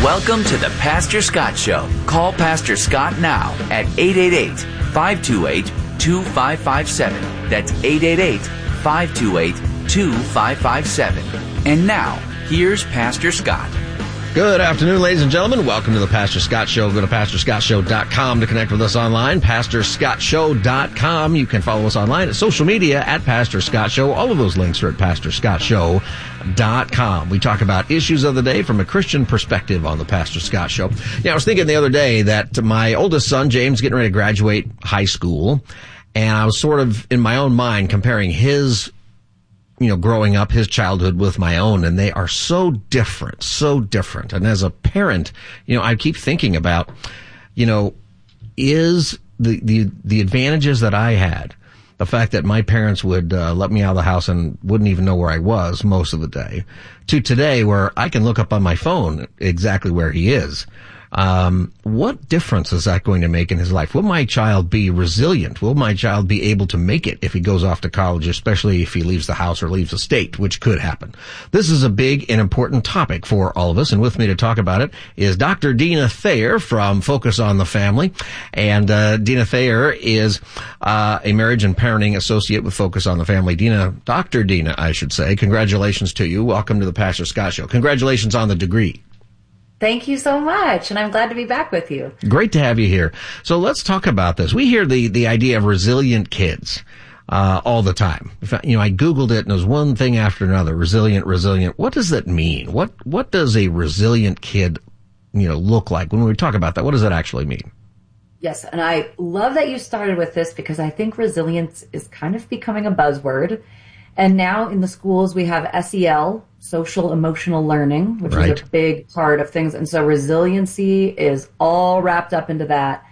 Welcome to the Pastor Scott Show. Call Pastor Scott now at 888-528-2557. That's 888-528-2557. And now, here's Pastor Scott. Good afternoon, ladies and gentlemen. Welcome to the Pastor Scott Show. Go to PastorScottShow.com to connect with us online. PastorScottShow.com. You can follow us online at social media at Pastor Scott Show. All of those links are at PastorScottShow.com. We talk about issues of the day from a Christian perspective on the Pastor Scott Show. Yeah, I was thinking the other day that my oldest son, James, getting ready to graduate high school, and I was sort of, in my own mind, comparing his growing up, his childhood with my own, and they are so different, so different. And as a parent, I keep thinking about, is the advantages that I had, the fact that my parents would let me out of the house and wouldn't even know where I was most of the day, to today where I can look up on my phone exactly where he is. What difference is that going to make in his life? Will my child be resilient? Will my child be able to make it if he goes off to college, especially if he leaves the house or leaves the state, which could happen? This is a big and important topic for all of us, and with me to talk about it is Dr. Dina Thayer from Focus on the Family. And Dina Thayer is a marriage and parenting associate with Focus on the Family. Dr. Dina, I should say, congratulations to you. Welcome to the Pastor Scott Show. Congratulations on the degree. Thank you so much, and I'm glad to be back with you. Great to have you here. So let's talk about this. We hear the idea of resilient kids all the time. I Googled it, and it was one thing after another. Resilient. What does that mean? What does a resilient kid, look like? When we talk about that, what does that actually mean? Yes, and I love that you started with this because I think resilience is kind of becoming a buzzword. And now in the schools, we have SEL, social emotional learning, which is a big part of things. And so resiliency is all wrapped up into that.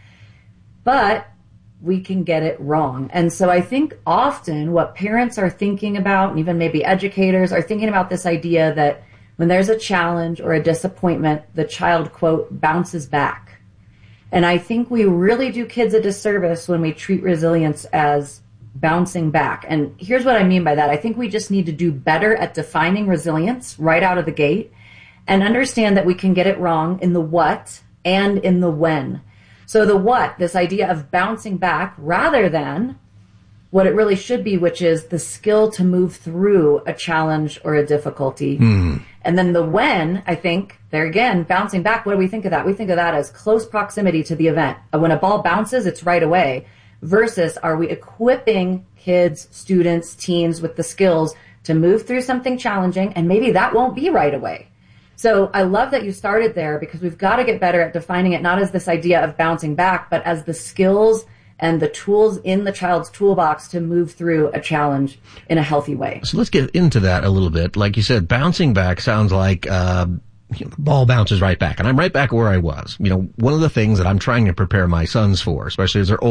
But we can get it wrong. And so I think often what parents are thinking about, and even maybe educators, are thinking about this idea that when there's a challenge or a disappointment, the child, quote, bounces back. And I think we really do kids a disservice when we treat resilience as bouncing back. And here's what I mean by that. I think we just need to do better at defining resilience right out of the gate and understand that we can get it wrong in the what and in the when. So the what, this idea of bouncing back rather than what it really should be, which is the skill to move through a challenge or a difficulty. And then the when, I think, there again, bouncing back, what do we think of that? We think of that as close proximity to the event. When a ball bounces, it's right away. Versus, are we equipping kids, students, teens with the skills to move through something challenging? And maybe that won't be right away. So I love that you started there because we've got to get better at defining it, not as this idea of bouncing back, but as the skills and the tools in the child's toolbox to move through a challenge in a healthy way. So let's get into that a little bit. Like you said, bouncing back sounds like the ball bounces right back, and I'm right back where I was. One of the things that I'm trying to prepare my sons for, especially as they're